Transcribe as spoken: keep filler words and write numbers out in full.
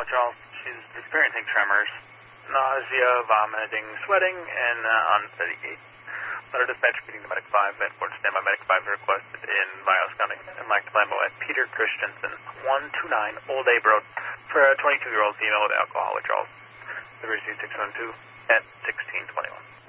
withdrawals. She's experiencing tremors, nausea, vomiting, sweating, and uh, unsteady gait. Letter dispatch meeting to Medic five, Bedford, standby Medic five requested in Vios County. And Mike Lambo at Peter Christensen, one two nine Old Abe Road, for a twenty-two-year-old female with alcohol withdrawals. The receipt six one two at sixteen twenty-one.